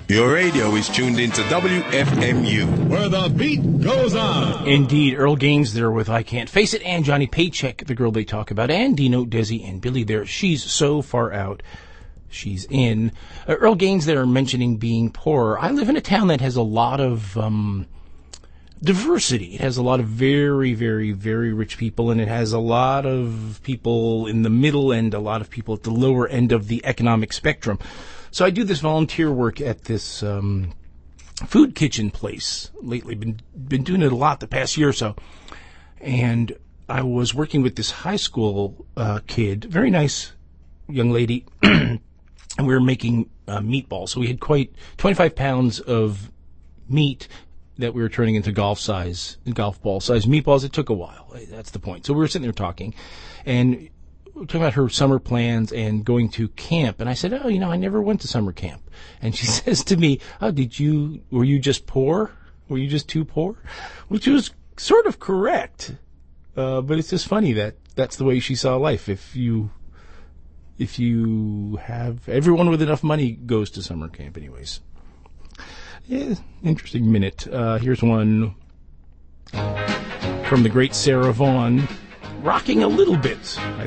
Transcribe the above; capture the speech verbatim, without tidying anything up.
Your radio is tuned into W F M U, where the beat goes on. Indeed, Earl Gaines there with I Can't Face It, and Johnny Paycheck, the girl they talk about, and Dino, Desi, and Billy there. She's so far out. She's in. Uh, Earl Gaines there mentioning being poor. I live in a town that has a lot of um, diversity. It has a lot of very, very, very rich people, and it has a lot of people in the middle and a lot of people at the lower end of the economic spectrum. So I do this volunteer work at this um, food kitchen place lately. Been been doing it a lot the past year or so. And I was working with this high school uh, kid, very nice young lady, and we were making uh, meatballs. So we had quite twenty-five pounds of meat that we were turning into golf size, golf ball size meatballs. It took a while. That's the point. So we were sitting there talking, and talking about her summer plans and going to camp. And I said, oh, you know, I never went to summer camp. And she says to me, oh, did you, were you just poor? Were you just too poor? Which was sort of correct. Uh, but it's just funny that that's the way she saw life. If you, if you have, everyone with enough money goes to summer camp anyways. Yeah, interesting minute. Uh, here's one from the great Sarah Vaughan. Rocking a little bit. I